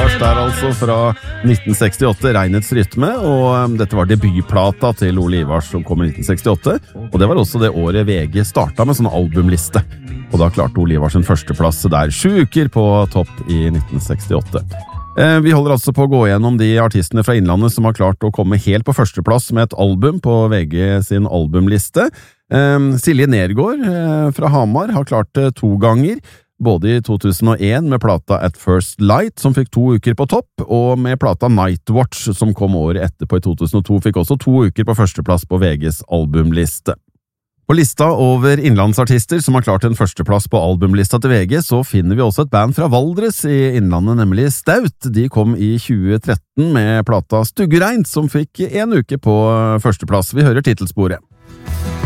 Lars der altså fra 1968, Regnets rytme, og dette var debutplata til Ole Ivars som kom i 1968, og det var også det året VG startet med sånn albumliste, og da klarte Ole Ivars en førsteplass der 7 uker på topp i 1968. Vi holder altså på å gå gjennom de artistene fra Innlandet som har klart å komme helt på førsteplass med et album på VG sin albumliste. Silje Nergård fra Hamar har klart det 2 ganger, både i 2001 med plata At First Light, som fikk 2 uker på topp, og med plata Nightwatch, som kom året etterpå i 2002, fikk også 2 uker på førsteplass på VGs albumliste. På lista over innlandsartister som har klart en førsteplass på albumlista til VG, så finner vi også et band fra Valdres i Innlandet, nemlig Staut. De kom i 2013 med plata Stuggereint, som fikk 1 uke på førsteplass. Vi hører titelsporet.